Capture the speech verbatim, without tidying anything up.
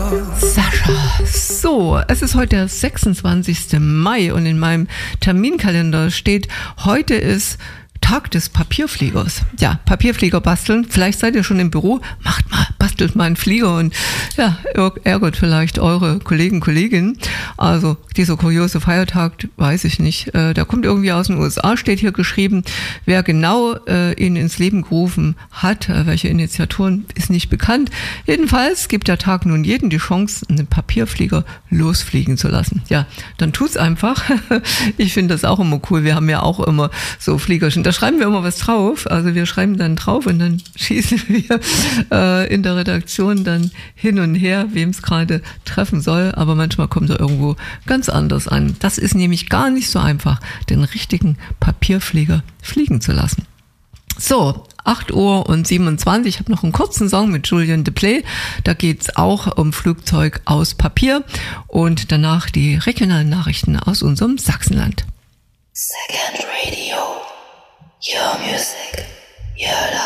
Sascha, so, es ist heute der sechsundzwanzigsten Mai und in meinem Terminkalender steht, heute ist Tag des Papierfliegers. Ja, Papierflieger basteln. Vielleicht seid ihr schon im Büro. Macht mal, bastelt mal einen Flieger und ja, ärgert vielleicht eure Kollegen, Kolleginnen. Also dieser kuriose Feiertag, weiß ich nicht. Äh, der kommt irgendwie aus den U S A, steht hier geschrieben. Wer genau äh, ihn ins Leben gerufen hat, äh, welche Initiatoren, ist nicht bekannt. Jedenfalls gibt der Tag nun jedem die Chance, einen Papierflieger losfliegen zu lassen. Ja, dann tut's einfach. Ich finde das auch immer cool. Wir haben ja auch immer so Fliegerchen. Da schreiben wir immer was drauf, also wir schreiben dann drauf und dann schießen wir äh, in der Redaktion dann hin und her, wem es gerade treffen soll, aber manchmal kommt er irgendwo ganz anders an. Das ist nämlich gar nicht so einfach, den richtigen Papierflieger fliegen zu lassen. So, acht Uhr und siebenundzwanzig, ich habe noch einen kurzen Song mit Julien Deplay, da geht's auch um Flugzeug aus Papier und danach die regionalen Nachrichten aus unserem Sachsenland. Second Radio. Your music, your life.